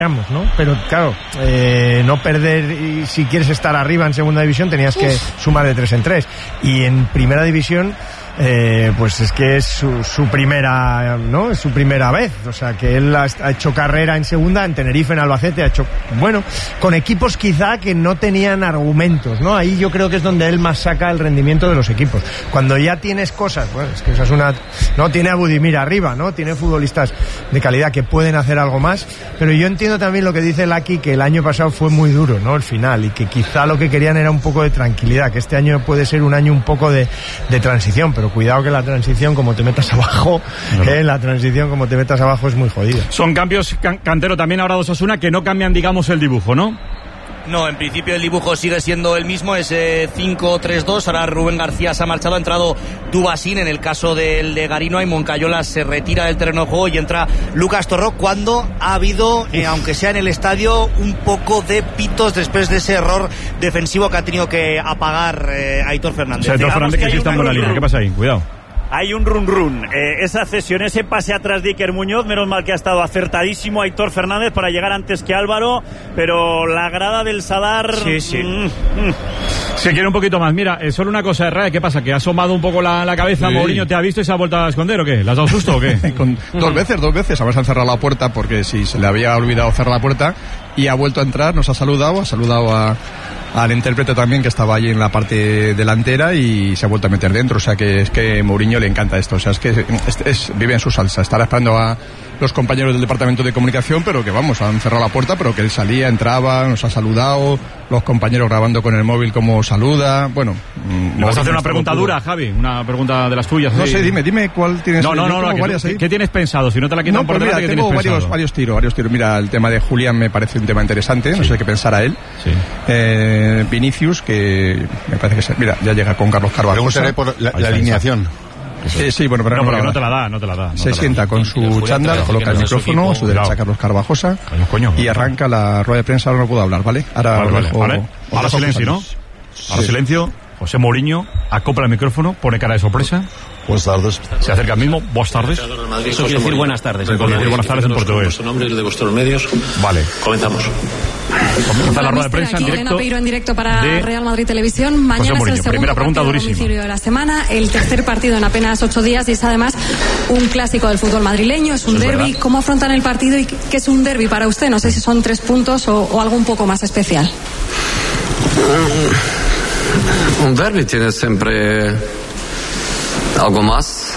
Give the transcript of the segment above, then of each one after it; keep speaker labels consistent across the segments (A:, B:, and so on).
A: ¿no? Pero claro, no perder, y si quieres estar arriba en segunda división tenías que sumar de 3 en 3, y en primera división pues es que es su primera, ¿no? Es su primera vez, o sea que él ha hecho carrera en segunda, en Tenerife, en Albacete, ha hecho, bueno, con equipos quizá que no tenían argumentos, ¿no? Ahí yo creo que es donde él más saca el rendimiento de los equipos. Cuando ya tienes cosas, bueno, es que esa es una, no tiene a Budimir arriba, ¿no? Tiene futbolistas de calidad que pueden hacer algo más, pero yo entiendo también lo que dice Laki, que el año pasado fue muy duro, ¿no? El final, y que quizá lo que querían era un poco de tranquilidad, que este año puede ser un año un poco de transición, pero cuidado que la transición, como te metas abajo, la transición, como te metas abajo, es muy jodida.
B: Son cambios, Cantero, también ahora de Osasuna, que no cambian, digamos, el dibujo, ¿no?
C: No, en principio el dibujo sigue siendo el mismo, es 5-3-2. Ahora Rubén García se ha marchado, ha entrado Dubasín. En el caso del de Garino, y Moncayola se retira del terreno de juego y entra Lucas Torró, cuando ha habido, aunque sea en el estadio, un poco de pitos después de ese error defensivo que ha tenido que apagar Aitor Fernández.
B: O sea, Aitor Fernández, que sí está en buena línea. ¿Qué pasa ahí? Cuidado.
D: Hay un run. Esa cesión, ese pase atrás de Iker Muñoz, menos mal que ha estado acertadísimo Aitor Fernández para llegar antes que Álvaro, pero la grada del Sadar...
C: Sí.
B: Se quiere un poquito más. Mira, solo una cosa, ¿qué pasa? ¿Que ha asomado un poco la cabeza? Sí. ¿Mourinho te ha visto y se ha vuelto a esconder o qué? ¿Le has dado susto o qué?
E: Dos veces. Además han cerrado la puerta porque si se le había olvidado cerrar la puerta, y ha vuelto a entrar, nos ha saludado al intérprete también, que estaba allí en la parte delantera, y se ha vuelto a meter dentro. O sea que es que Mourinho le encanta esto. O sea, es que vive en su salsa. Estará esperando a los compañeros del departamento de comunicación, pero que vamos, han cerrado la puerta, pero que él salía, entraba, nos ha saludado, los compañeros grabando con el móvil como saluda. Bueno,
B: ¿me vas a hacer una pregunta dura, Javi? Una pregunta de las tuyas.
E: No sé, dime cuál tienes.
B: No, ¿qué tienes pensado? Si no te la quitan por delante, ¿qué tienes pensado?
E: Tengo varios tiros. Mira, el tema de Julián me parece un tema interesante, no sé qué pensar a él. Sí. Vinicius, que me parece que mira, ya llega con Carlos Carvajosa.
F: Preguntaré por la alineación.
E: Sí, bueno, pero
B: porque no te la da.
E: Se sienta con su chándal, coloca el micrófono, a su derecha Carlos Carvajosa, y arranca la rueda de prensa. Ahora no puedo hablar, ¿vale?
B: Ahora silencio, ¿no? Ahora silencio. José Mourinho acopla el micrófono, pone cara de sorpresa.
F: Buenas tardes.
B: Se acerca al mismo. Buenas tardes.
G: Eso quiere decir buenas tardes.
B: Buenas tardes en portugués.
G: Vuestro nombre y de vuestros medios.
B: Vale.
G: Comenzamos.
B: Comienza la rueda de prensa en directo.
H: Elena Peiro en directo para Real Madrid Televisión. Mañana es el segundo partido de domicilio de la semana, el tercer partido en apenas 8 días, y es además un clásico del fútbol madrileño, es un derbi. ¿Cómo afrontan el partido y qué es un derbi para usted? No sé si son 3 puntos o algo un poco más especial.
I: Un derbi tiene siempre algo más.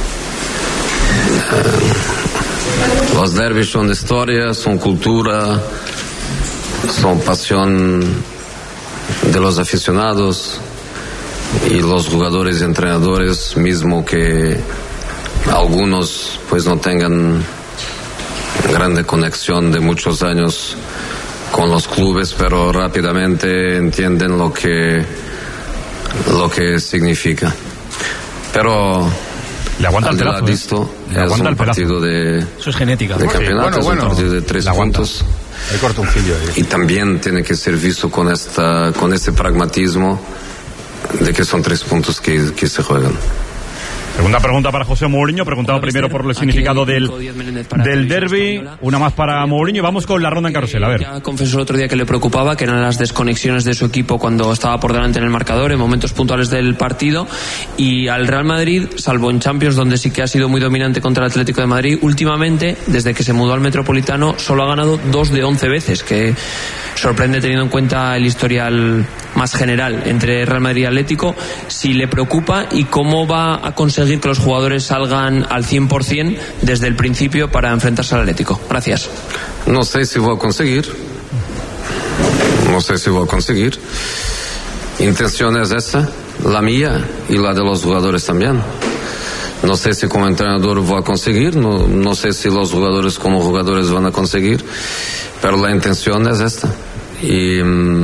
I: Los derbis son historia, son cultura, son pasión de los aficionados y los jugadores y entrenadores, mismo que algunos pues no tengan grande conexión de muchos años con los clubes, pero rápidamente entienden lo que significa. Pero
B: le aguanta el pedazo,
I: visto, es un partido de...
G: Eso es genética.
I: De campeonato, es un partido de 3 puntos.
F: Hay cortoncillo ahí.
I: Y también tiene que ser visto con este pragmatismo de que son 3 puntos que se juegan.
B: Segunda pregunta para José Mourinho, preguntado primero por el significado del derbi, una más para Mourinho. Vamos con la ronda en carrusel, a ver.
J: Ya confesó el otro día que le preocupaba, que eran las desconexiones de su equipo cuando estaba por delante en el marcador, en momentos puntuales del partido, y al Real Madrid, salvo en Champions, donde sí que ha sido muy dominante contra el Atlético de Madrid, últimamente, desde que se mudó al Metropolitano, solo ha ganado 2 de 11 veces, que sorprende teniendo en cuenta el historial más general entre Real Madrid y Atlético. Si le preocupa y cómo va a conseguir que los jugadores salgan al 100% desde el principio para enfrentarse al Atlético. Gracias.
I: No sé si voy a conseguir. Intención es esa, la mía y la de los jugadores también. No sé si como entrenador voy a conseguir, no sé si los jugadores como jugadores van a conseguir, pero la intención es esta. Y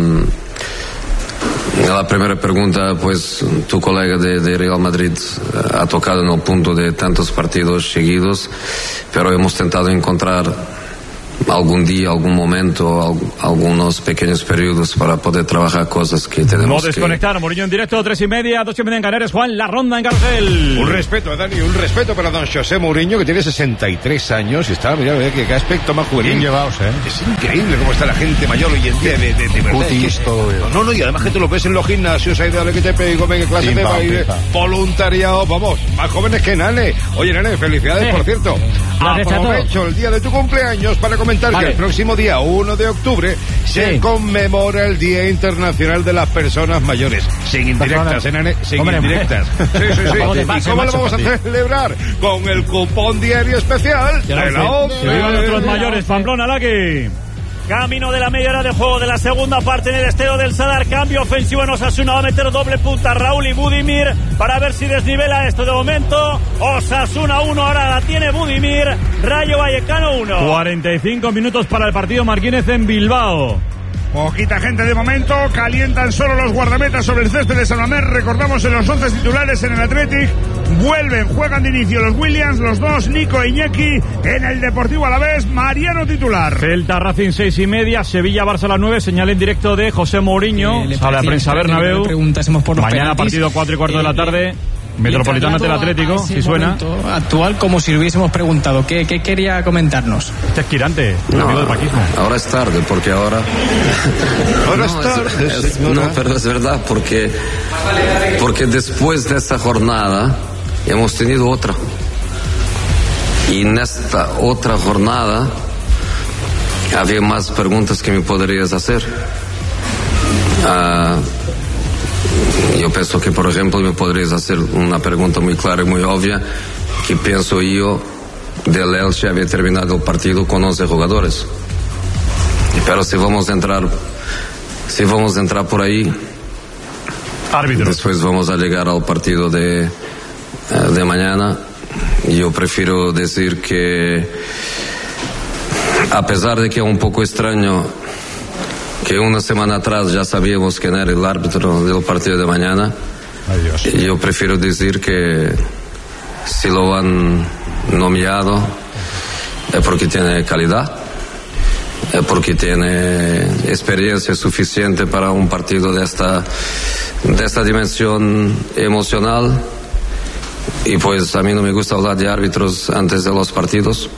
I: la primera pregunta, pues tu colega de Real Madrid ha tocado en el punto de tantos partidos seguidos, pero hemos intentado encontrar algún día, algún momento, algunos pequeños periodos para poder trabajar cosas que tenemos.
B: No desconectar, Mourinho en directo, 3:30, 2:30 en Canarias. Juan, la ronda en Carcel.
K: Un respeto, Dani, un respeto para don José Mourinho, que tiene 63 años y está, mira, qué aspecto más juvenil.
F: Bien llevados,
K: Es increíble cómo está la gente mayor hoy en día, de verdad.
F: Cutis, todo.
K: No, y además que tú lo ves en los gimnasios, ahí de que te pego, venga, clase de baile, voluntariado, vamos, más jóvenes que Nane. Oye, Nane, felicidades, por cierto. Aprovecho el día de tu cumpleaños para comentar que el próximo día 1 de octubre se conmemora el Día Internacional de las Personas Mayores. Sin indirectas, Nane, sin indirectas. Sí. ¿Y cómo lo vamos a celebrar? Con el cupón diario especial de la ONCE.
B: Que vivan nuestros mayores, Pamplona, Laki.
D: Camino de la media hora de juego de la segunda parte en el Estadio del Sadar. Cambio ofensivo en Osasuna. Va a meter doble punta Raúl y Budimir para ver si desnivela esto. De momento, Osasuna 1, ahora la tiene Budimir. Rayo Vallecano 1.
B: 45 minutos para el partido Marquínez en Bilbao.
L: Poquita gente de momento, calientan solo los guardametas sobre el césped de San Mamés. Recordamos en los 11 titulares en el Athletic. Juegan de inicio los Williams, los dos, Nico e Iñaki. En el Deportivo Alavés, Mariano titular.
B: Celta Racing 6:30, Sevilla Barça a las 9, señal en directo de José Mourinho. A la prensa Bernabéu. Mañana partido 4:15 de la tarde. Metropolitano del Atlético, si suena.
M: Actual, como si le hubiésemos preguntado. ¿Qué quería comentarnos?
B: Este es Quirante, amigo del paquismo.
I: Ahora es tarde, porque ahora...
K: No,
I: pero es verdad, porque después de esta jornada hemos tenido otra. Y en esta otra jornada había más preguntas que me podrías hacer. Yo pienso que, por ejemplo, me podrías hacer una pregunta muy clara y muy obvia, que pienso yo del Elche había terminado el partido con 11 jugadores. Pero si vamos a entrar por ahí,
B: árbitros.
I: Después vamos a llegar al partido de mañana. Yo prefiero decir que, a pesar de que es un poco extraño que una semana atrás ya sabíamos quién era el árbitro del partido de mañana, yo prefiero decir que si lo han nominado es porque tiene calidad, es porque tiene experiencia suficiente para un partido de esta dimensión emocional. Y pues a mí no me gusta hablar de árbitros antes de los partidos.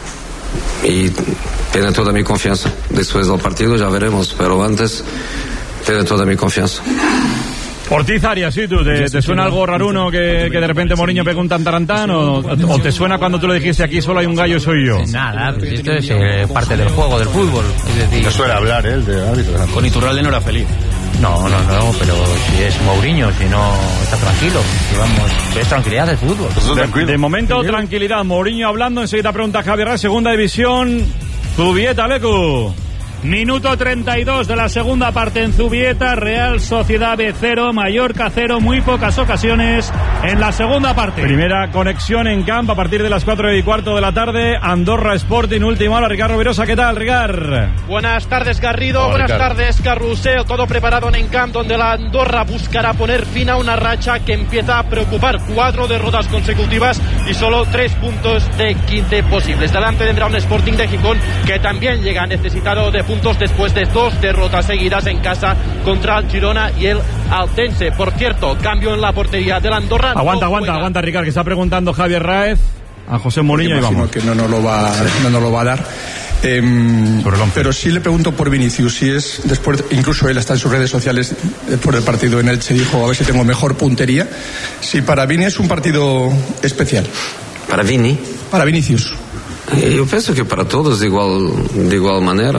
I: Y tiene toda mi confianza. Después del partido ya veremos, pero antes tiene toda mi confianza.
B: Ortiz Arias, ¿sí? ¿Te suena algo raruno que de repente Mourinho pega un tantarantán? ¿O te suena cuando tú le dijiste aquí solo hay un gallo, soy yo?
N: Nada, pues esto es parte del juego, del fútbol. Es decir,
F: no suele hablar él de árbitro.
N: Con Iturralde no era feliz. No, pero si es Mourinho, si no está tranquilo, si vamos, es tranquilidad del fútbol.
B: De momento, tranquilidad. Mourinho hablando, enseguida pregunta Javier Rey, segunda división, Zubieta, Lecu.
D: Minuto 32 de la segunda parte en Zubieta, Real Sociedad B 0, Mallorca 0, muy pocas ocasiones en la segunda parte.
B: Primera conexión en campo a partir de las 4:15 de la tarde, Andorra Sporting, última hora. Ricardo Virosa, ¿qué tal, Ricardo?
O: Buenas tardes, Garrido, buenas tardes, Carrusel, todo preparado en camp, donde la Andorra buscará poner fin a una racha que empieza a preocupar. 4 derrotas consecutivas y solo 3 puntos de 15 posibles. Delante tendrá un Sporting de Gijón que también llega necesitado de puntos después de 2 derrotas seguidas en casa contra el Girona y el Altense. Por cierto, cambio en la portería del Andorra.
B: Aguanta, Ricardo, que está preguntando Javier Raez a José Mourinho y vamos.
E: Que no nos lo va a dar. Pero sí le pregunto por Vinicius, si es después, incluso él está en sus redes sociales después del partido en Elche, dijo a ver si tengo mejor puntería. Si para Vini es un partido especial.
I: ¿Para Vini?
E: Para Vinicius.
I: Yo pienso que para todos de igual manera.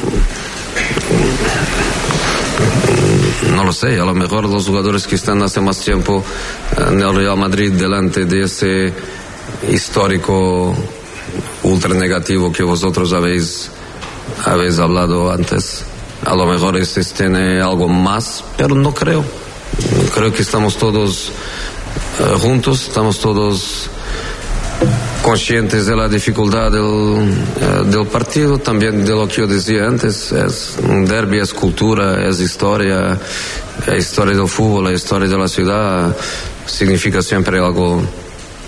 I: No lo sé, a lo mejor los jugadores que están hace más tiempo en el Real Madrid delante de ese histórico ultra negativo que vosotros habéis hablado antes, a lo mejor este tiene algo más, pero no creo. Creo que estamos todos juntos, estamos todos conscientes de la dificultad del partido, también de lo que yo decía antes, es un derbi, es cultura, es historia, la historia del fútbol, la historia de la ciudad significa siempre algo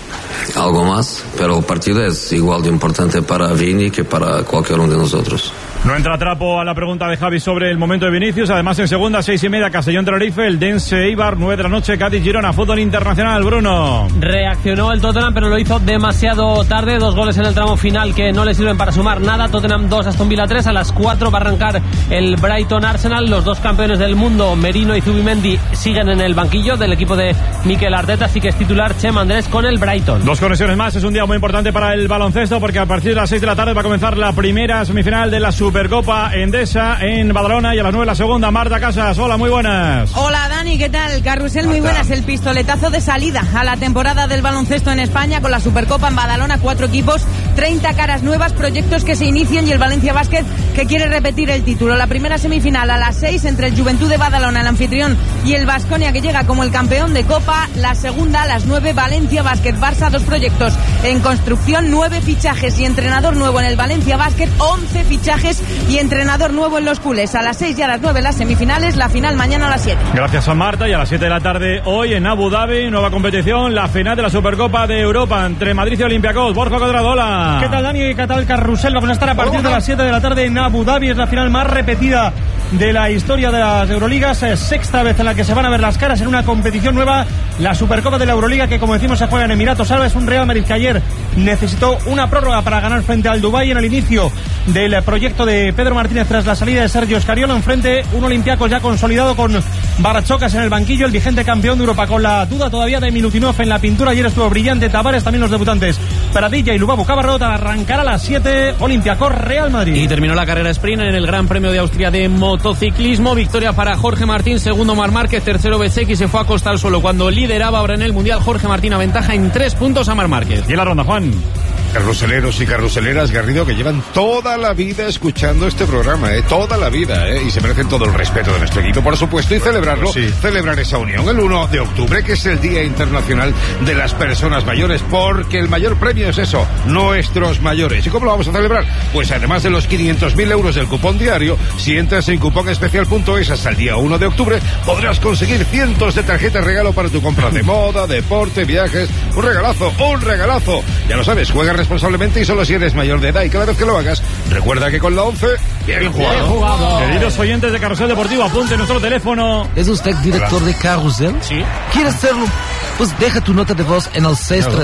I: algo más, pero el partido es igual de importante para Vini que para cualquier uno de nosotros.
B: No entra trapo a la pregunta de Javi sobre el momento de Vinicius. Además, en segunda, 6:30, Castellón-Tenerife, el Dense Eibar, 9 de la noche, Cádiz-Girona, fútbol internacional. Bruno.
P: Reaccionó el Tottenham, pero lo hizo demasiado tarde. 2 goles en el tramo final que no le sirven para sumar nada. Tottenham 2, Aston Villa 3. A las 4 va a arrancar el Brighton-Arsenal. Los 2 campeones del mundo, Merino y Zubimendi, siguen en el banquillo del equipo de Mikel Arteta. Así que es titular Chema Andrés con el Brighton. 2
B: conexiones más. Es un día muy importante para el baloncesto, porque a partir de las 6 de la tarde va a comenzar la primera semifinal de la Supercopa Endesa en Badalona, y a las 9 la segunda. Marta Casas, hola, muy buenas.
Q: Hola Dani, ¿qué tal? Carrusel, muy buenas. El pistoletazo de salida a la temporada del baloncesto en España con la Supercopa en Badalona. 4 equipos, 30 caras nuevas, proyectos que se inician, y el Valencia Basket que quiere repetir el título. La primera semifinal a las 6 entre el Juventud de Badalona, el anfitrión, y el Baskonia, que llega como el campeón de Copa. La segunda a las 9, Valencia Basket Barça, 2 proyectos en construcción, 9 fichajes y entrenador nuevo en el Valencia Basket, 11 fichajes y entrenador nuevo en los culés. A las 6 y a las 9 las semifinales, la final mañana a las 7.
B: Gracias a Marta. Y a las 7 de la tarde hoy en Abu Dhabi, nueva competición, la final de la Supercopa de Europa entre Madrid y Olympiacos. Borja Codradola.
R: ¿Qué tal, Dani? ¿Qué tal, Carrusel? Vamos a estar a partir de las 7 de la tarde en Abu Dhabi. Es la final más repetida de la historia de las Euroligas. Es sexta vez en la que se van a ver las caras en una competición nueva, la Supercopa de la Euroliga, que, como decimos, se juega en Emiratos Árabes. Un Real Madrid que ayer necesitó una prórroga para ganar frente al Dubái en el inicio del proyecto de Pedro Martínez tras la salida de Sergio Scariolo. Enfrente, un Olympiacos ya consolidado con Barachocas en el banquillo, el vigente campeón de Europa, con la duda todavía de Milutinov en la pintura. Ayer estuvo brillante Tavares, también los debutantes Pradilla y Lubabu Cabarrot. Al arrancar a las 7, Olympiacos Real Madrid.
P: Y terminó la carrera sprint en el Gran Premio de Austria de motociclismo. Victoria para Jorge Martín, segundo Marc Márquez, tercero Bezzecchi. Se fue a costa al suelo cuando lideraba ahora en el Mundial. Jorge Martín aventaja en 3 puntos a Marc Márquez.
B: Y en la ronda, Juan.
K: Carruseleros y carruseleras, Garrido, que llevan toda la vida escuchando este programa, toda la vida, y se merecen todo el respeto de nuestro equipo, por supuesto, y celebrarlo, celebrar esa unión el 1 de octubre, que es el Día Internacional de las Personas Mayores, porque el mayor premio es eso, nuestros mayores. ¿Y cómo lo vamos a celebrar? Pues además de los 500.000 euros del cupón diario, si entras en cuponespecial.es hasta el día 1 de octubre, podrás conseguir cientos de tarjetas regalo para tu compra de moda, deporte, viajes. Un regalazo, un regalazo. Ya lo sabes, juega responsablemente y solo si eres mayor de edad, y cada vez que lo hagas, recuerda que con la 11, bien jugado.
B: Queridos oyentes de Carrusel Deportivo, apunte nuestro teléfono.
S: ¿Es usted director de Carrusel?
B: Sí.
S: ¿Quieres serlo? Pues deja tu nota de voz en el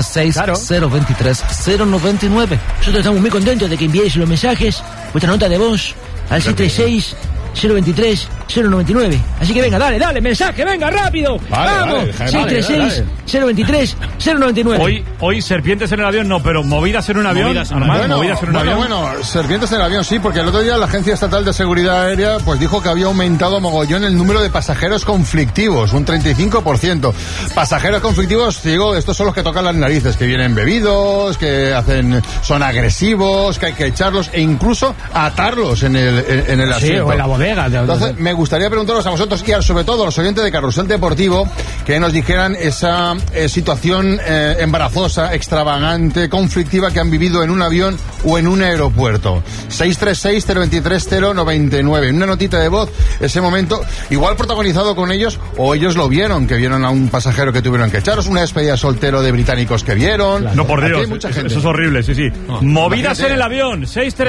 S: 636-023-099. Nosotros estamos muy contentos de que envíes los mensajes, vuestra nota de voz, al 636-023-099. Así que venga, dale, mensaje, venga, rápido. Vamos, 636-023-099.
B: Hoy serpientes en el avión no, pero movidas en un avión. Movidas en un avión.
F: Bueno, serpientes en el avión sí, porque el otro día la Agencia Estatal de Seguridad Aérea pues dijo que había aumentado mogollón el número de pasajeros conflictivos, un 35%. Pasajeros conflictivos, digo, estos son los que tocan las narices, que vienen bebidos, que son agresivos, que hay que echarlos e incluso atarlos en el asiento.
R: Sí, o en la bodega.
F: Entonces, me gustaría preguntaros a vosotros y sobre todo a los oyentes de Carrusel Deportivo que nos dijeran esa situación embarazosa, extravagante, conflictiva que han vivido en un avión o en un aeropuerto. 636-023-099. En una notita de voz, ese momento, igual protagonizado con ellos, o ellos lo vieron, que vieron a un pasajero que tuvieron que echaros, una despedida soltero de británicos que vieron.
B: No, por Dios, eso es horrible, sí. No, movidas en el avión,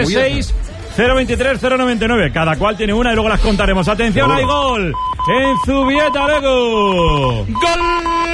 B: 636-023-099. Cada cual tiene una y luego las contaremos. Atención, hay gol en Zubieta Lego. ¡Gol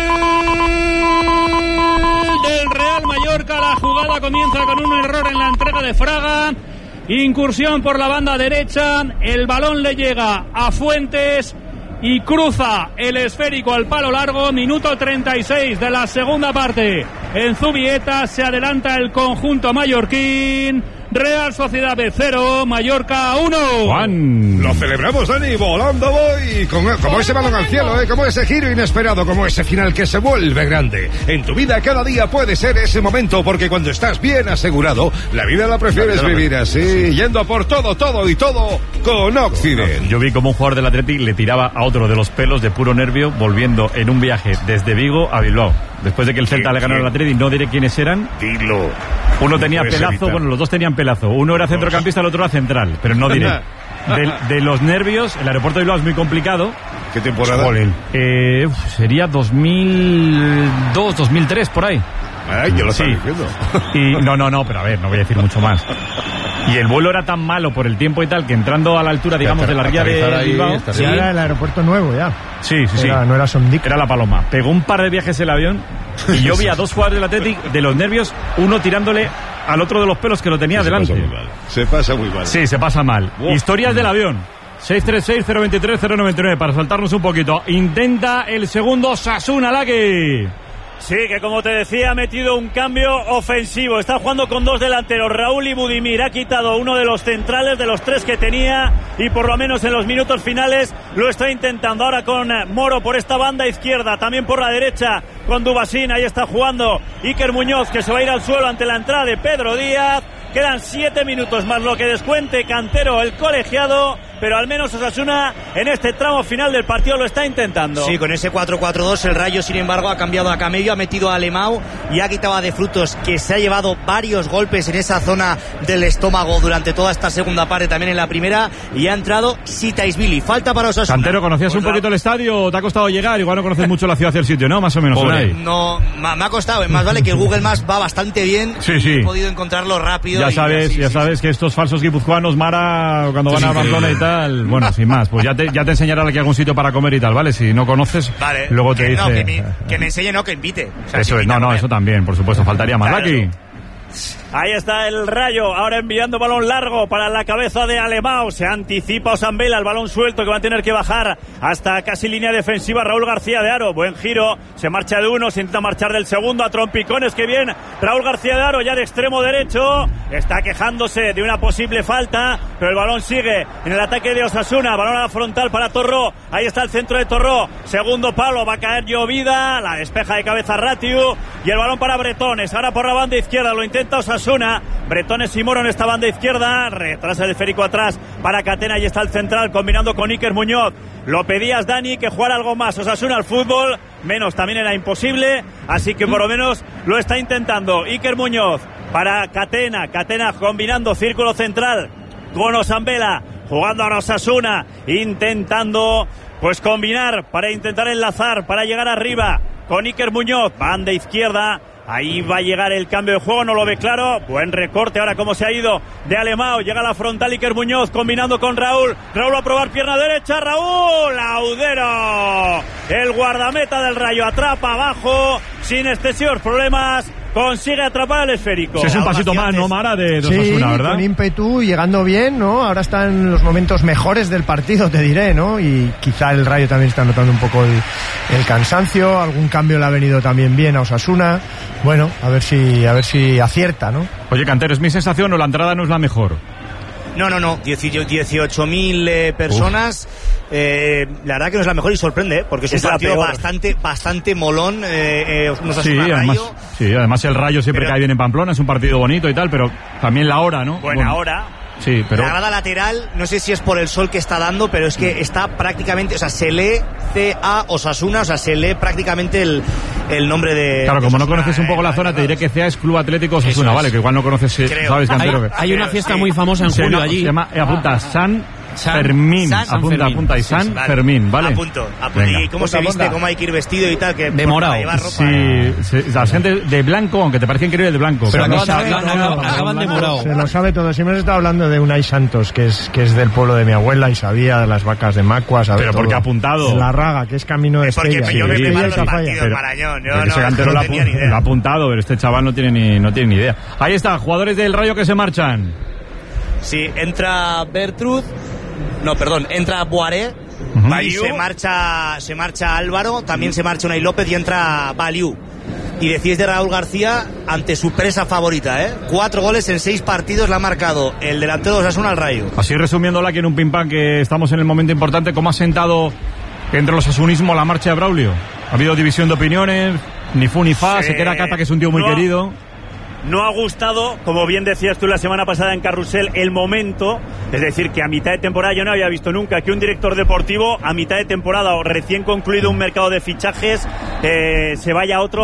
B: del Real Mallorca! La jugada comienza con un error en la entrega de Fraga. Incursión por la banda derecha. El balón le llega a Fuentes y cruza el esférico al palo largo. Minuto 36 de la segunda parte. En Zubieta se adelanta el conjunto mallorquín. Real Sociedad B 0, Mallorca 1.
K: Juan. Lo celebramos, Dani, volando voy. Como ese balón al cielo, como ese giro inesperado, como ese final que se vuelve grande. En tu vida cada día puede ser ese momento, porque cuando estás bien asegurado, la vida la prefieres vivir así, yendo a por todo con Occident.
B: Yo vi como un jugador del Athletic le tiraba a otro de los pelos de puro nervio, volviendo en un viaje desde Vigo a Bilbao. Después de que el Celta le ganó al Athletic, no diré quiénes eran.
K: Dilo.
B: Uno tenía pelazo, los dos tenían pelazo. Uno era centrocampista, el otro era central, pero no diré.
T: de los nervios, el aeropuerto de Bilbao es muy complicado.
K: ¿Qué temporada?
T: Sería 2002, 2003, por ahí.
K: Ay, yo lo estoy diciendo.
T: Y no, pero a ver, no voy a decir mucho más. Y el vuelo era tan malo por el tiempo y tal que entrando a la altura, digamos, de la ría de Bilbao.
A: Sí, era el aeropuerto nuevo ya.
T: Sí.
A: No era Sondic.
T: Era La Paloma. Pegó un par de viajes el avión y yo vi a dos jugadores del Athletic de los nervios, uno tirándole al otro de los pelos que lo tenía delante.
K: Se pasa muy mal.
T: Sí, se pasa mal. Historias del avión. 636-023-099 para saltarnos un poquito. Intenta el segundo Osasuna, Laki.
D: Sí, que como te decía, ha metido un cambio ofensivo. Está jugando con dos delanteros, Raúl y Budimir. Ha quitado uno de los centrales de los tres que tenía y por lo menos en los minutos finales lo está intentando. Ahora con Moro por esta banda izquierda, también por la derecha con Dubasín. Ahí está jugando Iker Muñoz, que se va a ir al suelo ante la entrada de Pedro Díaz. Quedan 7 minutos más lo que descuente Cantero, el colegiado, pero al menos Osasuna en este tramo final del partido lo está intentando.
C: Sí, con ese 4-4-2 el Rayo, sin embargo, ha cambiado a Camello, ha metido a Alemão y ha quitado a De Frutos, que se ha llevado varios golpes en esa zona del estómago durante toda esta segunda parte, también en la primera, y ha entrado Sitaisvili. Falta para Osasuna.
T: Cantero, ¿conocías un poquito el estadio? ¿Te ha costado llegar? Igual no conoces mucho la ciudad y el sitio, ¿no? Más o menos.
C: No, me ha costado. Más vale que el Google Maps va bastante bien.
T: Sí.
C: He podido encontrarlo rápido.
T: Ya sabes que estos falsos guipuzcoanos, Mara, cuando van a Pamplona y tal, bueno, sin más, pues ya te enseñará aquí algún sitio para comer y tal, ¿vale? Si no conoces,
C: vale,
T: luego te dice...
C: No, que me enseñe, no, que invite. O sea,
T: eso es, eso también, por supuesto, faltaría más. Aquí.
D: Ahí está el Rayo, ahora enviando balón largo para la cabeza de Alemão. Se anticipa Osambela, el balón suelto que va a tener que bajar hasta casi línea defensiva. Raúl García de Haro, buen giro, se marcha de uno, se intenta marchar del segundo a trompicones. Que bien, Raúl García de Haro ya de extremo derecho, está quejándose de una posible falta, pero el balón sigue en el ataque de Osasuna. Balón a la frontal para Torró, ahí está el centro de Torró, segundo palo, va a caer Llovida, la despeja de cabeza Ratiu y el balón para Bretones, ahora por la banda izquierda, lo intenta Osasuna. Bretones y Moro en esta banda izquierda, retrasa el esférico atrás para Catena, y está el central combinando con Iker Muñoz. Lo pedías, Dani, que jugara algo más Osasuna al fútbol, menos también era imposible, así que por lo menos lo está intentando. Iker Muñoz para Catena combinando círculo central con Osambela, jugando a Osasuna, intentando pues combinar para intentar enlazar, para llegar arriba con Iker Muñoz, banda izquierda. Ahí va a llegar el cambio de juego, no lo ve claro. Buen recorte ahora como se ha ido de Alemão. Llega a la frontal Iker Muñoz combinando con Raúl. Raúl a probar pierna derecha. Raúl Laudero, el guardameta del Rayo, atrapa abajo sin excesivos problemas. Consigue atrapar el esférico.
T: Es un pasito más, ¿no, Mara? De Osasuna, ¿verdad?
A: Con ímpetu, llegando bien, ¿no? Ahora están los momentos mejores del partido, te diré, ¿no? Y quizá el Rayo también está notando un poco el cansancio. Algún cambio le ha venido también bien a Osasuna. Bueno, a ver si acierta, ¿no?
T: Oye, Cantero, ¿es mi sensación o la entrada no es la mejor?
C: No. 18.000 personas. La verdad que no es la mejor y sorprende, porque es un partido bastante molón.
T: Además el Rayo siempre cae bien en Pamplona, es un partido bonito y tal, pero también la hora, ¿no?
C: Buena hora.
T: Sí, pero...
C: La grada lateral, no sé si es por el sol que está dando, pero es que está prácticamente, o sea, se lee CA Osasuna, o sea, se lee prácticamente el nombre de...
T: Claro, como
C: Osasuna,
T: no conoces un poco la zona, te diré que CA es Club Atlético Osasuna, ¿vale? Que igual no conoces, ¿sabes, Cantero?
G: Hay una fiesta muy famosa en julio allí.
T: Se llama, apunta, San Fermín, apunta, y San Fermín, ¿vale?
C: Apunto. ¿Y cómo se viste? ¿Cómo hay que ir vestido y tal? Que
G: de morado.
T: Sí, la gente de blanco, aunque te parece increíble de blanco.
G: Pero acaban de morado.
A: Se lo sabe todo. Siempre hemos estado hablando de Unai Santos, que es del pueblo de mi abuela y sabía de las vacas de Macua, sabe.
T: Pero porque ha apuntado.
A: La Raga, que es camino de Estella.
C: Porque yo me preparo los partidos, Marañón.
T: Ese Cantero lo ha apuntado, pero este chaval no tiene ni idea. Ahí está, jugadores del Rayo que se marchan.
C: Sí, entra Bertrud. Entra Boaré. Y se marcha Álvaro, también se marcha Unai López y entra Baliu. Y decís de Raúl García ante su presa favorita, 4 goles en 6 partidos le ha marcado el delantero de Osasuna al Rayo.
T: Así resumiéndola aquí en un pim pam, que estamos en el momento importante, ¿cómo ha sentado entre los osasunismo la marcha de Braulio? Ha habido división de opiniones, ni fu ni fa, se queda Cata, que es un tío muy querido.
D: No ha gustado, como bien decías tú la semana pasada en Carrusel, el momento, es decir, que a mitad de temporada yo no había visto nunca que un director deportivo a mitad de temporada o recién concluido un mercado de fichajes se vaya a otro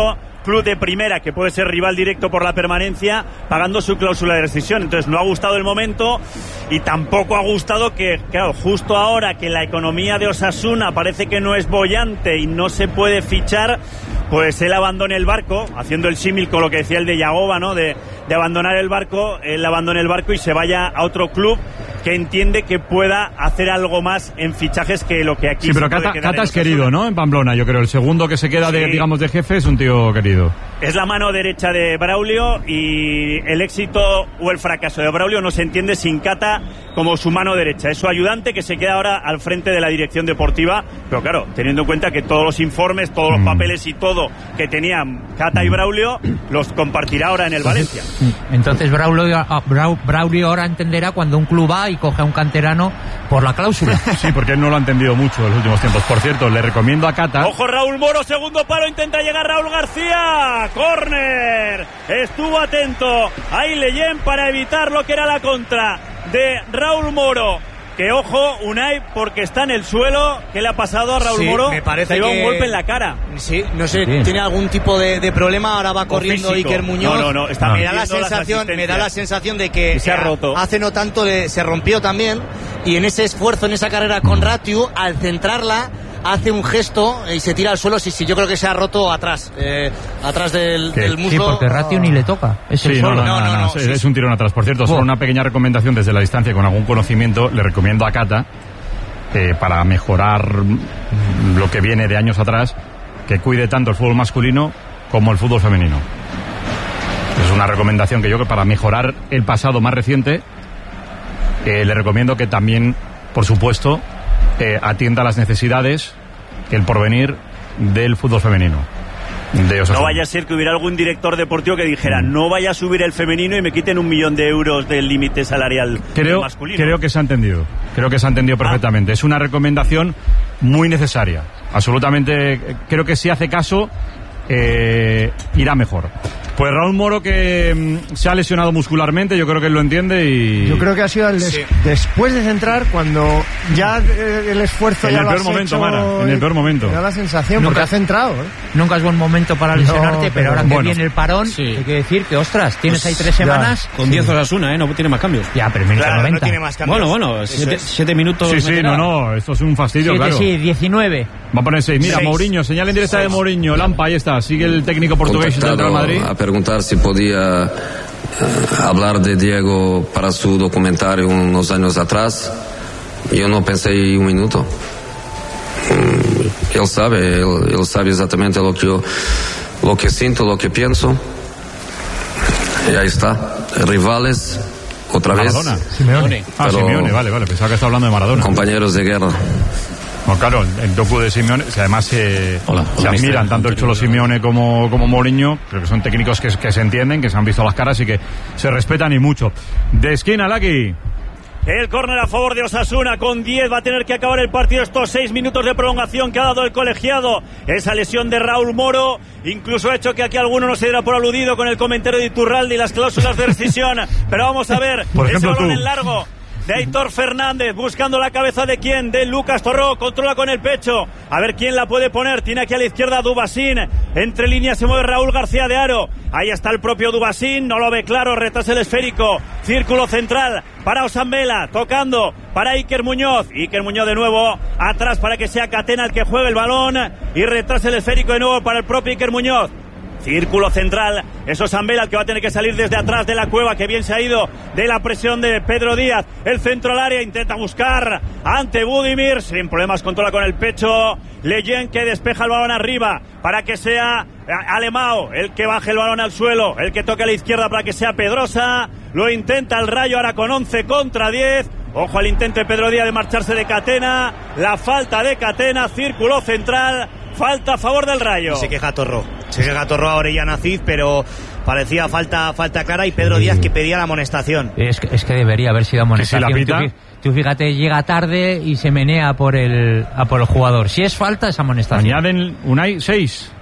D: club de primera que puede ser rival directo por la permanencia pagando su cláusula de rescisión. Entonces no ha gustado el momento y tampoco ha gustado que, claro, justo ahora que la economía de Osasuna parece que no es boyante y no se puede fichar, pues él abandone el barco, haciendo el símil con lo que decía el de Yagoba, ¿no? De abandonar el barco, él abandone el barco y se vaya a otro club que entiende que pueda hacer algo más en fichajes que lo que aquí.
T: Sí, pero Cata es querido, ¿no? En Pamplona, yo creo. El segundo que se queda de jefe es un tío querido.
D: Es la mano derecha de Braulio y el éxito o el fracaso de Braulio no se entiende sin Cata como su mano derecha. Es su ayudante que se queda ahora al frente de la dirección deportiva, pero claro, teniendo en cuenta que todos los informes, todos los papeles y todo que tenían Cata y Braulio los compartirá ahora en el Valencia.
N: Entonces Braulio ahora entenderá cuando un club va y coge a un canterano por la cláusula.
T: Sí, porque él no lo ha entendido mucho en los últimos tiempos. Por cierto, le recomiendo a Cata...
D: ¡Ojo, Raúl Moro! Segundo palo, intenta llegar Raúl García. ¡Córner! Estuvo atento ahí Leyen para evitar lo que era la contra de Raúl Moro. Que ojo, Unai, porque está en el suelo. ¿Qué le ha pasado a Raúl Moro?
C: Me parece
D: que
C: que
D: un golpe en la cara.
C: Sí, no sé, tiene algún tipo de problema. Ahora va corriendo Iker Muñoz.
D: No, está
C: me da la sensación de que
D: se ha roto.
C: Hace no tanto se rompió también. Y en ese esfuerzo, en esa carrera con Ratiu, al centrarla, hace un gesto y se tira al suelo. Sí, yo creo que se ha roto atrás del muslo.
N: Sí, porque Ratiu ni le toca. Es
T: un tirón atrás. Por cierto, solo una pequeña recomendación desde la distancia con algún conocimiento. Le recomiendo a Cata, para mejorar lo que viene de años atrás, que cuide tanto el fútbol masculino como el fútbol femenino. Es una recomendación que yo, que para mejorar el pasado más reciente, le recomiendo que también, por supuesto, atienda a las necesidades, el porvenir del fútbol femenino.
D: No vaya a ser que hubiera algún director deportivo que dijera no vaya a subir el femenino y me quiten 1 millón de euros del límite salarial masculino.
T: Creo que se ha entendido. Creo que se ha entendido perfectamente. Es una recomendación muy necesaria. Absolutamente. Creo que si hace caso, irá mejor. Pues Raúl Moro, que se ha lesionado muscularmente, yo creo que él lo entiende y...
A: Yo creo que ha sido después de centrar, cuando ya el esfuerzo
T: en
A: ya
T: el peor momento, Mara, en el peor momento.
A: Me da la sensación, porque ha centrado.
N: Nunca es buen momento para lesionarte, pero ahora que viene el parón, hay que decir que, ostras, tienes ahí 3 semanas...
G: Con 10 Osasuna, no tiene más cambios.
N: Ya, pero minuto 90.
C: No tiene más cambios.
G: Bueno, 7 minutos...
T: Sí, no, esto es un fastidio,
N: 7,
T: claro.
N: Sí, 19.
T: Va a poner 6. Mira, 6. Mourinho, señal en directa de Mourinho. Lampa, ahí está. Sigue el técnico portugués del Real Madrid.
I: A preguntar si podía hablar de Diego para su documentario unos años atrás. Yo no pensé un minuto. Él sabe exactamente lo que siento, lo que pienso. Y ahí está. Rivales, otra vez.
T: Maradona. Simeone. Simeone, vale. Pensaba que estaba hablando de Maradona.
I: Compañeros de guerra.
T: Bueno, claro, el docu de Simeone, además se admiran tanto el Cholo Simeone como Mourinho, creo que son técnicos que se entienden, que se han visto las caras y que se respetan y mucho. De esquina, Lucky.
D: El córner a favor de Osasuna con 10. Va a tener que acabar el partido estos 6 minutos de prolongación que ha dado el colegiado. Esa lesión de Raúl Moro incluso ha hecho que aquí alguno no se diera por aludido con el comentario de Iturralde y las cláusulas de rescisión. Pero vamos a ver,
T: por ejemplo,
D: ese balón en largo de Aitor Fernández, buscando la cabeza de quién, de Lucas Torró, controla con el pecho, a ver quién la puede poner, tiene aquí a la izquierda a Dubasín, entre líneas se mueve Raúl García de Haro, ahí está el propio Dubasín, no lo ve claro, retrasa el esférico, círculo central para Osambela, tocando para Iker Muñoz de nuevo, atrás para que sea Catena el que juegue el balón, y retrasa el esférico de nuevo para el propio Iker Muñoz. Círculo central, eso es Zambela el que va a tener que salir desde atrás de la cueva, que bien se ha ido de la presión de Pedro Díaz. El centro al área, intenta buscar ante Budimir, sin problemas controla con el pecho. Leyen que despeja el balón arriba para que sea Alemão el que baje el balón al suelo, el que toque a la izquierda para que sea Pedrosa. Lo intenta el Rayo ahora con 11 contra 10. Ojo al intento de Pedro Díaz de marcharse de Catena, la falta de Catena, círculo central. Falta a favor del Rayo.
C: Se queja Torró a Orellana Cid, pero parecía falta clara, y Pedro Díaz que pedía la amonestación.
N: Es que debería haber sido amonestación.
T: Si
N: tú fíjate, llega tarde y se menea por el jugador. Si es falta, es amonestación.
T: Añaden Unai 6.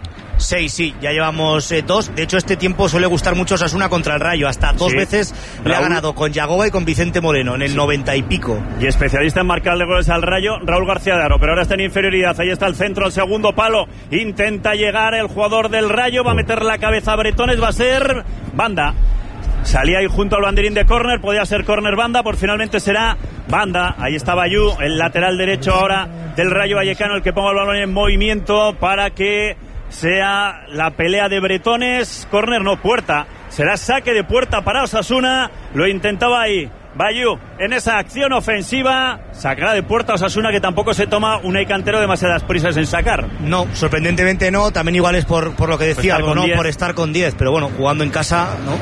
C: 6, sí, ya llevamos 2. De hecho, este tiempo suele gustar mucho Osasuna contra el Rayo. Hasta 2 veces le ha ganado con Yagoba y con Vicente Moreno en el 90 y pico.
D: Y especialista en marcarle goles al Rayo, Raúl García de Aro. Pero ahora está en inferioridad. Ahí está el centro, el segundo palo. Intenta llegar el jugador del Rayo. Va a meter la cabeza a Bretones. Va a ser banda. Salía ahí junto al banderín de córner. Podía ser córner banda. Por finalmente será banda. Ahí está Bayú, el lateral derecho ahora del Rayo Vallecano, el que ponga el balón en movimiento para que sea la pelea de Bretones. Córner, no, puerta. Será saque de puerta para Osasuna. Lo intentaba ahí Bayú en esa acción ofensiva. Sacará de puerta Osasuna, que tampoco se toma Unai Cantero demasiadas prisas en sacar.
C: No, sorprendentemente no. También igual es por lo que decía, algo, ¿no? Por estar con 10. Pero bueno, jugando en casa, ¿no?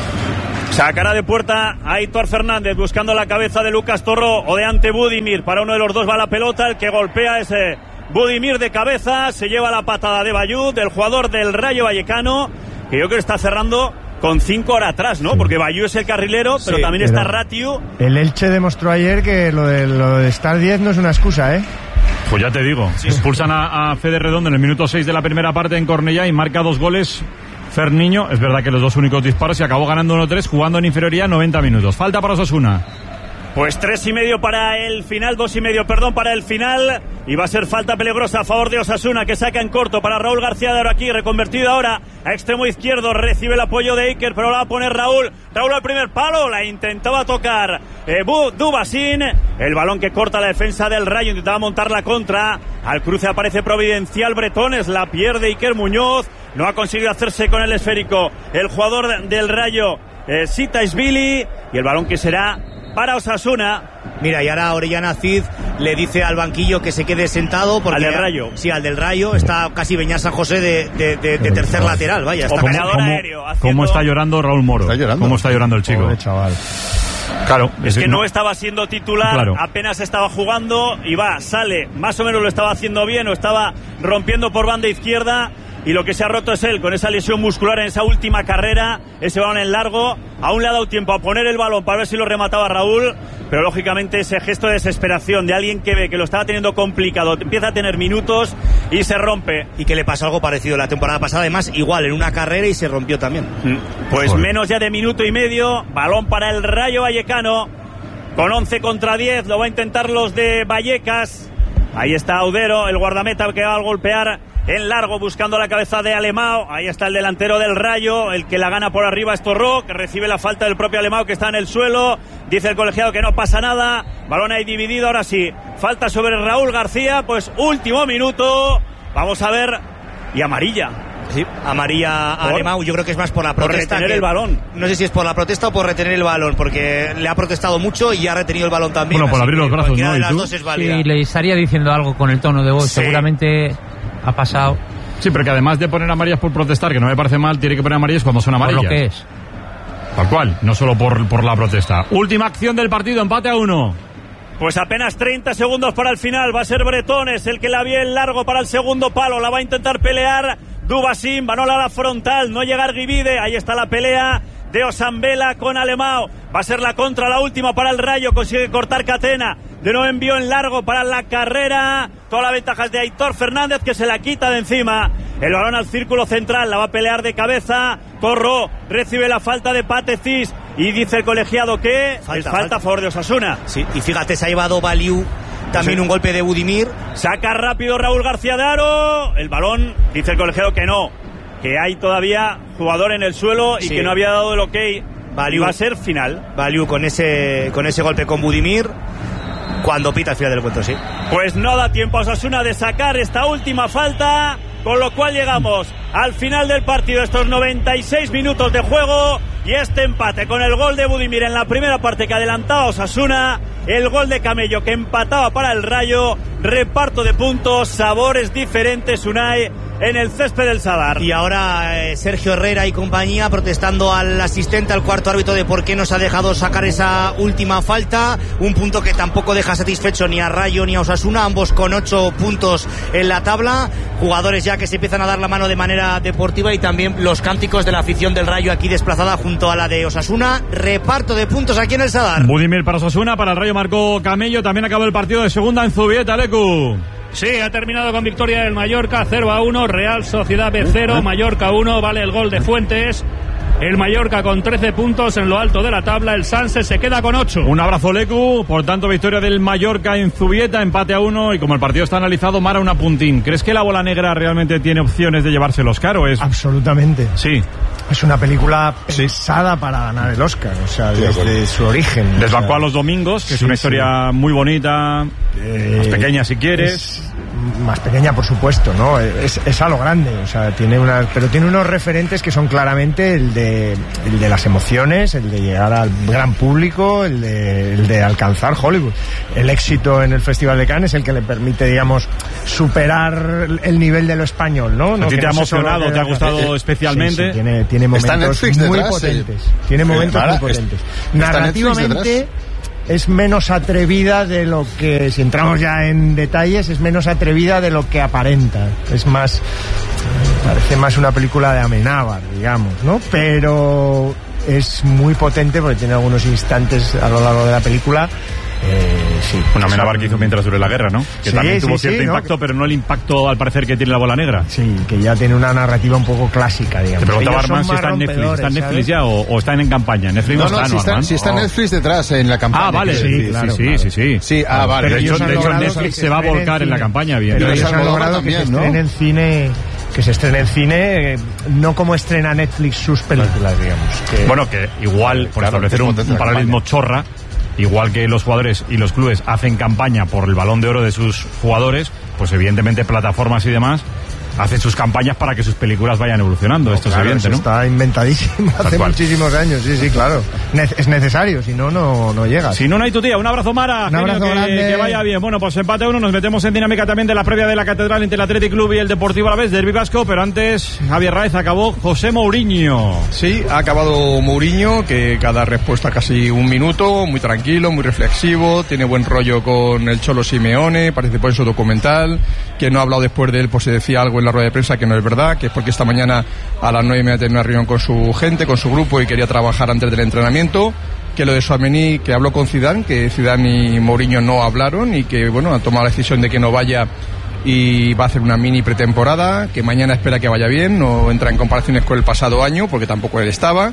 D: Sacará de puerta a Aitor Fernández buscando la cabeza de Lucas Torró o de Ante Budimir. Para uno de los dos va la pelota. El que golpea ese Budimir de cabeza. Se lleva la patada de Bayú, del jugador del Rayo Vallecano, que yo creo que está cerrando con 5 horas atrás, ¿no? Porque Bayú es el carrilero, pero
A: sí,
D: también está Ratiu.
A: El Elche demostró ayer que lo de estar 10 no es una excusa, ¿eh?
T: Pues ya te digo, expulsan a Fede Redondo en el minuto 6 de la primera parte en Cornellá y marca 2 goles Fer Niño. Es verdad que los 2 únicos disparos, y acabó ganando 1-3 jugando en inferioridad 90 minutos. Falta para Osasuna.
D: Pues 3,5 para el final, 2,5, perdón, para el final. Y va a ser falta peligrosa a favor de Osasuna, que saca en corto para Raúl García de Aro, aquí reconvertido ahora a extremo izquierdo. Recibe el apoyo de Iker, pero la va a poner Raúl. Raúl al primer palo, la intentaba tocar Dubasín. El balón que corta la defensa del Rayo, intentaba montar la contra. Al cruce aparece Providencial Bretones, la pierde Iker Muñoz. No ha conseguido hacerse con el esférico el jugador del Rayo, Sitaisvili. Y el balón que será para Osasuna.
C: Mira, y ahora Orellana Cid le dice al banquillo que se quede sentado. Porque
D: al del Rayo.
C: Sí, al del Rayo. Está casi Beñat San José de tercer lateral. Vaya, está
T: ¿Cómo está llorando Raúl Moro?
F: ¿Está llorando?
T: ¿Cómo está llorando el chico?
A: Pobre chaval.
T: Claro,
D: es que no estaba siendo titular, claro. Apenas estaba jugando y sale, más o menos lo estaba haciendo bien, o estaba rompiendo por banda izquierda. Y lo que se ha roto es él, con esa lesión muscular en esa última carrera, ese balón en largo. Aún le ha dado tiempo a poner el balón para ver si lo remataba Raúl, pero lógicamente ese gesto de desesperación de alguien que ve que lo estaba teniendo complicado, empieza a tener minutos y se rompe.
C: Y que le pasó algo parecido la temporada pasada, además igual en una carrera, y se rompió también.
D: Pues menos ya de minuto y medio, balón para el Rayo Vallecano, con 11 contra 10, lo va a intentar los de Vallecas. Ahí está Audero, el guardameta, que va a golpear en largo buscando la cabeza de Alemão. Ahí está el delantero del Rayo, el que la gana por arriba es Torró, que recibe la falta del propio Alemão, que está en el suelo. Dice el colegiado que no pasa nada. Balón ahí dividido, ahora sí. Falta sobre Raúl García, pues último minuto. Vamos a ver. Y amarilla.
C: Sí, amarilla a Alemão. Yo creo que es más por la protesta.
D: Por retener el balón.
C: No sé si es por la protesta o por retener el balón, porque le ha protestado mucho y ha retenido el balón también.
T: Bueno, por abrir los brazos, ¿no?
C: De las dos es válida.
N: Sí, le estaría diciendo algo con el tono de voz.
C: Sí.
N: Seguramente ha pasado.
T: Sí, pero que además de poner amarillas por protestar, que no me parece mal, tiene que poner amarillas cuando son amarillas.
N: Por lo que es.
T: Tal cual, no solo por la protesta. Última acción del partido, empate a 1.
D: Pues apenas 30 segundos para el final. Va a ser Bretones el que la vía en largo para el segundo palo. La va a intentar pelear Dubasín. Banola a la frontal. No llega Arguivide. Ahí está la pelea de Osambela con Alemão. Va a ser la contra, la última para el Rayo. Consigue cortar Catena. De nuevo envío en largo para la carrera. Toda la ventaja es de Aitor Fernández, que se la quita de encima. El balón al círculo central. La va a pelear de cabeza. Torró recibe la falta de Patecis. Y dice el colegiado que falta a favor de Osasuna.
C: Sí, y fíjate, se ha llevado Bayú también un golpe de Budimir.
D: Saca rápido Raúl García de Aro. El balón, dice el colegiado que no, que hay todavía jugador en el suelo y que no había dado el ok.
C: Bayú.
D: Va a ser final.
C: Bayú con ese golpe con Budimir. Cuando pita al final del encuentro, sí.
D: Pues no da tiempo a Osasuna de sacar esta última falta, con lo cual llegamos al final del partido, estos 96 minutos de juego y este empate con el gol de Budimir en la primera parte que adelantaba Osasuna, el gol de Camello que empataba para el Rayo. Reparto de puntos, sabores diferentes, Unai, en el césped del Sadar.
C: Y ahora Sergio Herrera y compañía protestando al asistente, al cuarto árbitro, de por qué nos ha dejado sacar esa última falta. Un punto que tampoco deja satisfecho ni a Rayo ni a Osasuna, ambos con 8 puntos en la tabla. Jugadores ya que se empiezan a dar la mano de manera deportiva, y también los cánticos de la afición del Rayo aquí desplazada junto a la de Osasuna. Reparto de puntos aquí en el Sadar.
T: Budimir para Osasuna, para el Rayo marcó Camello. También acabó el partido de segunda en Zubieta, Lecu.
B: Sí, ha terminado con victoria del Mallorca, 0-1, Real Sociedad B0, Mallorca 1, vale el gol de Fuentes. El Mallorca con 13 puntos en lo alto de la tabla, el Sanse se queda con 8.
T: Un abrazo, Lecu. Por tanto, victoria del Mallorca en Zubieta, empate a 1, y como el partido está analizado, Mara, una puntín. ¿Crees que la bola negra realmente tiene opciones de llevarse el Oscar o es...?
A: Absolutamente.
T: Sí.
A: Es una película pensada para ganar el Oscar, o sea, desde su origen.
T: Desbancó a Los Domingos, que es una historia muy bonita, más pequeña si quieres.
A: Más pequeña, por supuesto, ¿no? Es a lo grande, o sea, pero tiene unos referentes que son claramente el de las emociones, el de llegar al gran público, el de alcanzar Hollywood. El éxito en el Festival de Cannes es el que le permite, digamos, superar el nivel de lo español, ¿no?
T: ¿A ti te ha emocionado, te ha gustado especialmente?
A: Sí, tiene momentos muy potentes. Tiene momentos muy potentes. Narrativamente es menos atrevida de lo que, si entramos ya en detalles, es menos atrevida de lo que aparenta. Es más, parece más una película de Amenábar, digamos, ¿no? Pero es muy potente porque tiene algunos instantes a lo largo de la película. Sí,
T: una Amenábar que hizo mientras duró la guerra, ¿no? Que también tuvo cierto impacto, pero no el impacto al parecer que tiene La bola negra.
A: Sí, que ya tiene una narrativa un poco clásica, digamos.
T: Te preguntaba Armand si está en Netflix. ¿Está en Netflix ya o está en campaña? Netflix no está, ¿no, Armand?
F: Sí está Netflix detrás en la campaña.
T: Ah, vale, sí.
F: Sí, vale.
T: Pero de hecho Netflix se va a volcar en la campaña, bien.
A: Pero ellos han logrado que se estrene en cine... Que se estrene en cine, no como estrena Netflix sus películas, digamos.
T: Bueno, que igual, por establecer un paralelismo chorra, igual que los jugadores y los clubes hacen campaña por el Balón de Oro de sus jugadores, pues evidentemente plataformas y demás hacen sus campañas para que sus películas vayan evolucionando. Esto
A: claro,
T: es evidente, ¿no?
A: Está inventadísimo hace muchísimos años. Sí, claro. Es necesario, si no, no llega.
T: Si no, no hay tu tía. Un abrazo, Mara.
A: Un abrazo grande.
T: Que vaya bien. Bueno, pues empate a 1. Nos metemos en dinámica también de la previa de la Catedral entre el Athletic Club y el Deportivo Alavés, derbi vasco. Pero antes, Javier Raez, acabó José Mourinho.
E: Sí, ha acabado Mourinho, que cada respuesta casi un minuto, muy tranquilo, muy reflexivo, tiene buen rollo con el Cholo Simeone, participó en su documental, que no ha hablado después de él, pues se decía algo en la rueda de prensa que no es verdad, que es porque esta mañana a las 9:30 tenía una reunión con su gente, con su grupo y quería trabajar antes del entrenamiento, que lo de Tchouaméni, que habló con Zidane, que Zidane y Mourinho no hablaron y que bueno, han tomado la decisión de que no vaya y va a hacer una mini pretemporada, que mañana espera que vaya bien, no entra en comparaciones con el pasado año porque tampoco él estaba.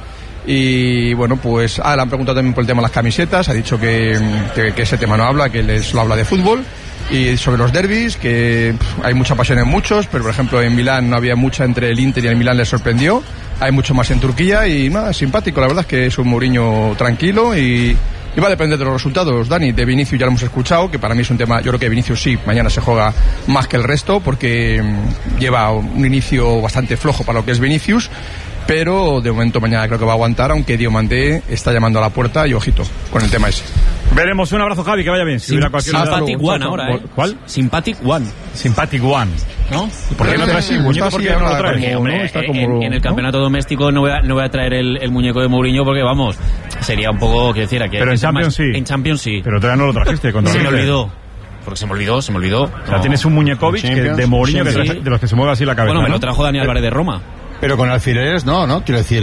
E: Y bueno, pues le han preguntado también por el tema de las camisetas, ha dicho que ese tema no habla, que él solo habla de fútbol. Y sobre los derbis, que hay mucha pasión en muchos, pero por ejemplo en Milán no había mucha entre el Inter y el Milán, les sorprendió. Hay mucho más en Turquía y nada, simpático, la verdad es que es un Mourinho tranquilo y va a depender de los resultados. Dani, de Vinicius ya lo hemos escuchado, que para mí es un tema, yo creo que Vinicius sí, mañana se juega más que el resto porque lleva un inicio bastante flojo para lo que es Vinicius. Pero de momento mañana creo que va a aguantar, aunque Diomandé está llamando a la puerta y ojito con el tema ese.
T: Veremos. Un abrazo, Javi, que vaya bien. Si hubiera cualquier
G: Sympathetic One ahora, ¿eh?
T: ¿Cuál?
G: Sympathetic One.
T: Sympathetic One.
G: ¿No?
T: ¿Por qué no traes el muñeco? ¿Por qué no lo traes?
G: Hombre, en el campeonato doméstico no voy a traer el muñeco de Mourinho porque, vamos, sería un poco, que decir,
T: pero en Champions sí.
G: En Champions sí.
T: Pero todavía no lo trajiste.
G: Se me olvidó. Porque se me olvidó.
T: O sea, tienes un muñecovic de Mourinho de los que se mueve así la cabeza.
G: Bueno, me lo trajo Dani Álvarez de Roma.
F: Pero con alfileres no, quiero decir...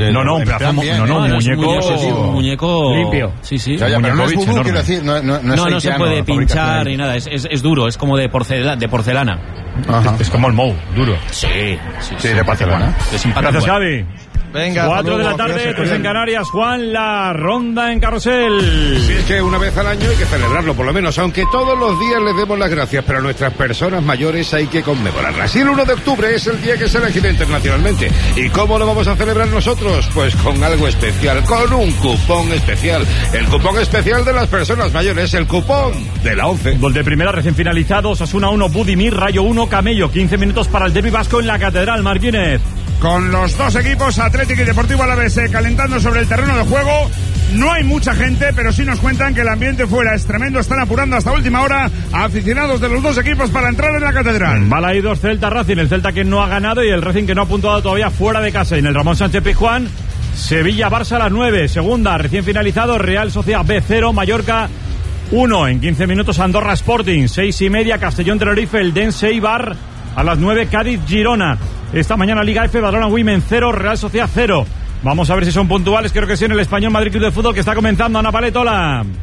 G: un muñeco
T: limpio.
G: Sí.
F: Pero no es vudú, quiero decir,
G: no se puede pinchar ni nada, es duro, es como de porcelana.
T: Ajá. Es como el Mou, duro.
G: Sí,
T: de porcelana. Gracias, Javi.
E: Venga,
T: 4 de la tarde, 3 en Canarias. Juan, la ronda en carrusel.
K: Sí, es que una vez al año hay que celebrarlo, por lo menos, aunque todos los días les demos las gracias, pero a nuestras personas mayores hay que conmemorarlas. Y el 1 de octubre es el día que se ha elegido internacionalmente. ¿Y cómo lo vamos a celebrar nosotros? Pues con algo especial, con un cupón especial. El cupón especial de las personas mayores, el cupón de la 11.
T: Gol de primera recién finalizado, Osasuna 1, Budimir, Rayo 1, Camello. 15 minutos para el derbi vasco en la Catedral, Martínez.
L: Con los dos equipos, Athletic y Deportivo Alavés, calentando sobre el terreno de juego. No hay mucha gente, pero sí nos cuentan que el ambiente fuera es tremendo. Están apurando hasta última hora a aficionados de los dos equipos para entrar en la Catedral.
T: Balaídos, Celta, Racing. El Celta que no ha ganado y el Racing que no ha puntuado todavía fuera de casa. Y en el Ramón Sánchez Pizjuán, Sevilla-Barça a las 9. Segunda, recién finalizado, Real Sociedad B0, Mallorca 1. En 15 minutos, Andorra Sporting. 6:30, Castellón-Tenerife, el Dense Eibar. A las 9, Cádiz-Girona. Esta mañana Liga F, Badalona Women 0, Real Sociedad 0. Vamos a ver si son puntuales, creo que sí, en el Español Madrid Club de Fútbol, que está comenzando. Ana Paletola.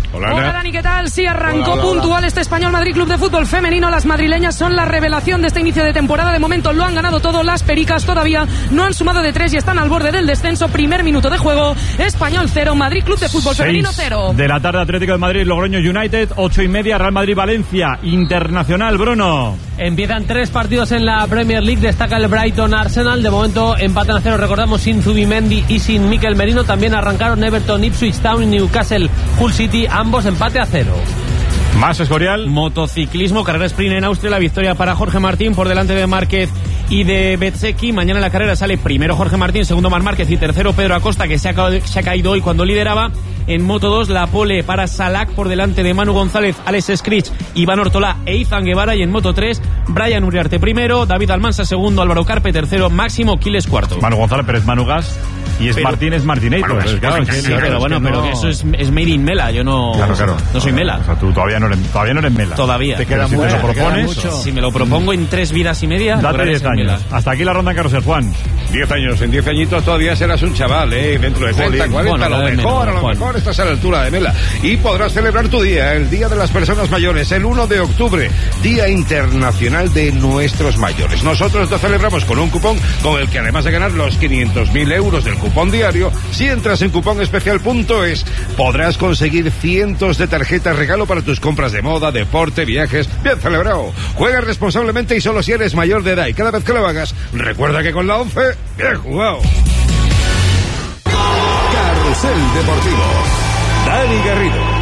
L: Hola,
H: Dani, ¿qué tal? Sí, arrancó puntual este Español Madrid Club de Fútbol Femenino. Las madrileñas son la revelación de este inicio de temporada. De momento lo han ganado todo. Las pericas todavía no han sumado de 3 y están al borde del descenso. Primer minuto de juego. Español 0, Madrid Club de Fútbol Femenino 0.
T: De la tarde, Atlético de Madrid, Logroño United, 8:30, Real Madrid Valencia. Internacional, Bruno.
P: Empiezan 3 partidos en la Premier League. Destaca el Brighton Arsenal. De momento empatan a 0, recordamos, sin Zubimendi y sin Mikel Merino. También arrancaron Everton, Ipswich Town y Newcastle Hull City. Ambos empate a 0.
T: Más Escorial.
B: Motociclismo, carrera sprint en Austria. La victoria para Jorge Martín por delante de Márquez y de Bezzecchi. Mañana en la carrera sale primero Jorge Martín, segundo Marc Márquez y tercero Pedro Acosta, que se ha caído hoy cuando lideraba. En Moto 2, la pole para Salak por delante de Manu González, Alex Scritch, Iván Ortolá e Izan Guevara. Y en Moto 3, Brian Uriarte primero, David Almansa segundo, Álvaro Carpe tercero, Máximo Quiles cuarto.
T: Manu González, pero es Manu Gas y es Martínez Martinator.
B: Pero que eso es made in Mela. Yo no, no soy Mela.
T: O sea, tú todavía no eres Mela.
B: Todavía.
T: Te queda mucho. Si te lo propones,
B: si me lo propongo en 3 vidas y media,
T: date 10 años. Mela. Hasta aquí la ronda en carrusel, Juan.
K: 10 años, en 10 añitos todavía serás un chaval, dentro de 30, 40, a lo mejor estás a la altura de Mela. Y podrás celebrar tu día, el Día de las Personas Mayores, el 1 de octubre, Día Internacional de Nuestros Mayores. Nosotros lo celebramos con un cupón con el que, además de ganar los 500.000 euros del cupón diario, si entras en cuponespecial.es, podrás conseguir cientos de tarjetas regalo para tus compras de moda, deporte, viajes. Bien celebrado. Juega responsablemente y solo si eres mayor de edad. Y cada vez que lo hagas, recuerda que con la 11, bien jugado.
L: Carrusel Deportivo. Dani Garrido.